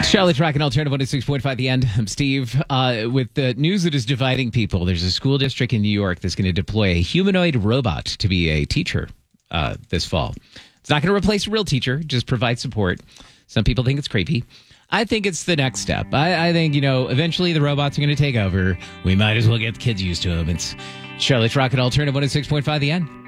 Charlotte Rock and Alternative 106.5 The End. I'm Steve. With the news that is dividing people, there's a school district in New York that's going to deploy a humanoid robot to be a teacher this fall. It's not going to replace a real teacher, just provide support. Some people think it's creepy. I think it's the next step. I think, eventually the robots are going to take over. We might as well get the kids used to them. It's Charlotte's Rock and Alternative 106.5 The End.